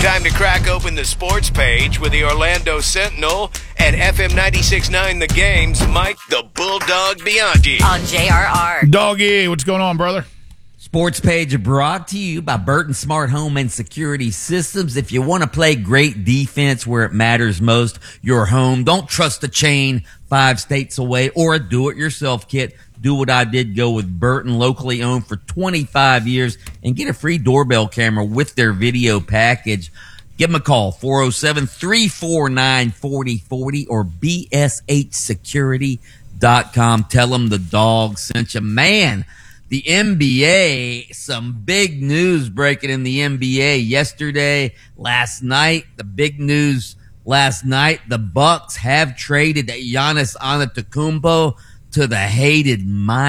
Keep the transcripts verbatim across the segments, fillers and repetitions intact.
Time to crack open the sports page with the Orlando Sentinel and F M ninety-six point nine The Game's Mike the Bulldog Bianchi. On J R R. Doggy, what's going on, brother? Sports page brought to you by Burton Smart Home and Security Systems. If you want to play great defense where it matters most, your home, don't trust a chain five states away or a do-it-yourself kit. Do what I did, go with Burton, locally owned for twenty-five years, and get a free doorbell camera with their video package. Give them a call, four oh seven, three four nine, four oh four oh or b s h security dot com. Tell them the dog sent you. Man, the N B A, some big news breaking in the N B A yesterday, last night. The big news last night, the Bucks have traded Giannis Antetokounmpo to the hated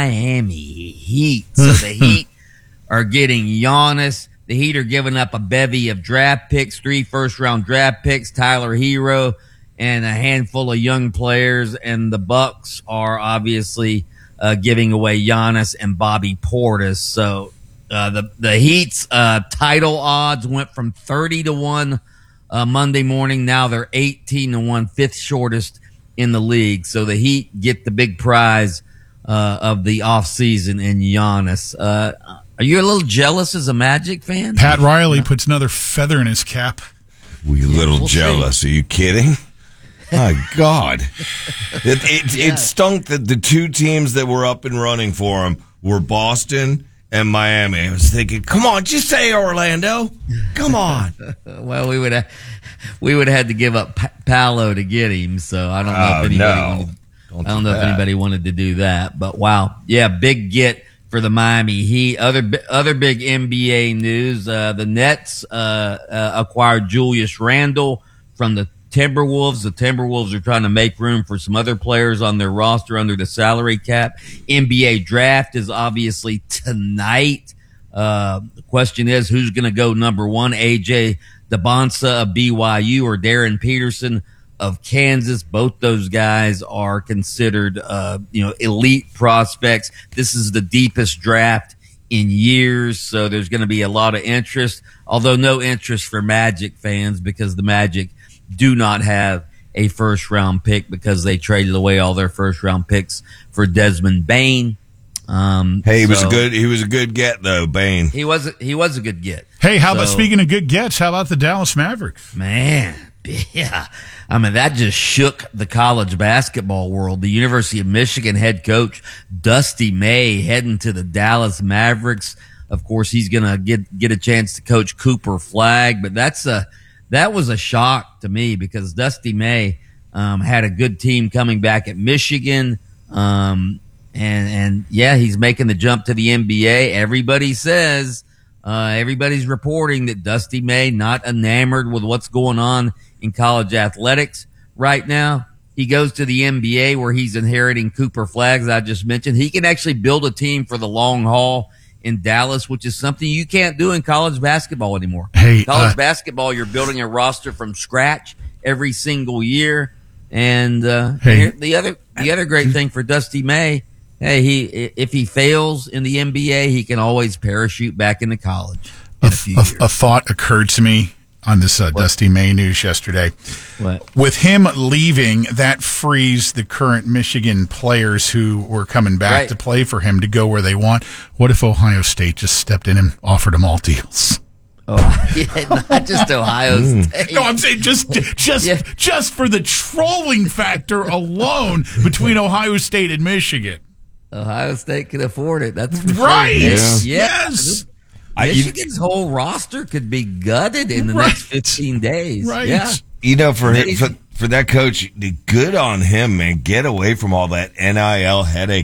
Miami Heat. So the Heat are getting Giannis. The Heat are giving up a bevy of draft picks, three first-round draft picks, Tyler Hero, and a handful of young players. And the Bucks are obviously uh, giving away Giannis and Bobby Portis. So uh, the the Heat's uh, title odds went from thirty to one uh, Monday morning. Now they're eighteen to one, fifth shortest in the league. So the Heat get the big prize uh, of the offseason in Giannis. Uh, are you a little jealous as a Magic fan? Pat Riley puts another feather in his cap. We a little we'll jealous. see. Are you kidding? My God. It, it, Yeah. it stunk that the two teams that were up and running for him were Boston and Miami. I was thinking, come on, just say Orlando. Come on. Well, we would have we would have had to give up P- Paolo to get him. So I don't know Oh, if anybody no. wanted. Don't I don't do know if that. anybody wanted to do that. But wow, yeah, big get for the Miami Heat. Other bi- other big N B A news: uh, the Nets uh, uh, acquired Julius Randle from the Timberwolves. The Timberwolves are trying to make room for some other players on their roster under the salary cap. N B A draft is obviously tonight. Uh, the question is, who's going to go number one? A J DeBonsa of B Y U or Darren Peterson of Kansas? Both those guys are considered, uh, you know, elite prospects. This is the deepest draft in years, so there's going to be a lot of interest, although no interest for Magic fans because the Magic do not have a first round pick because they traded away all their first round picks for Desmond Bain. Um, Hey, he was so a good. He was a good get though, Bain. He was a, he was a good get. Hey, how about So- speaking of good gets? How about the Dallas Mavericks? Man, yeah. I mean, that just shook the college basketball world. The University of Michigan head coach, Dusty May, heading to the Dallas Mavericks. Of course, he's going to get get a chance to coach Cooper Flagg, but that's a that was a shock to me because Dusty May um, had a good team coming back at Michigan. Um, and, and, yeah, he's making the jump to the N B A. Everybody says Uh, everybody's reporting that Dusty May not enamored with what's going on in college athletics right now. He goes to the N B A where he's inheriting Cooper Flagg, as I just mentioned. He can actually build a team for the long haul in Dallas, which is something you can't do in college basketball anymore. Hey, college uh, basketball, you're building a roster from scratch every single year. And uh, Hey. here- the other the other great thing for Dusty May, hey, he if he fails in the N B A, he can always parachute back into college in A, a few a- years. a thought occurred to me on this uh, Dusty May news yesterday. What? With him leaving, that frees the current Michigan players who were coming back Right. to play for him to go where they want. What if Ohio State just stepped in and offered them all deals? Oh, yeah, not just Ohio State. No, I'm saying just just Yeah. just for the trolling factor alone between Ohio State and Michigan. Ohio State could afford it. That's for Right. Sure. Yeah. Yeah. Yes. I, you, Michigan's whole roster could be gutted in the Right. next fifteen days. Right. Yeah. you know, for, him, Amazing. for for that coach, good on him, man. Get away from all that N I L headache.